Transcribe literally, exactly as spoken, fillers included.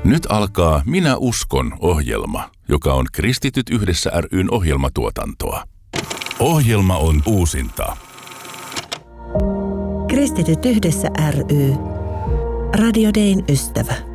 Nyt alkaa Minä uskon -ohjelma, joka on Kristityt yhdessä ry:n ohjelmatuotantoa. Ohjelma on uusinta. Kristityt yhdessä ry. Radio Dayn ystävä.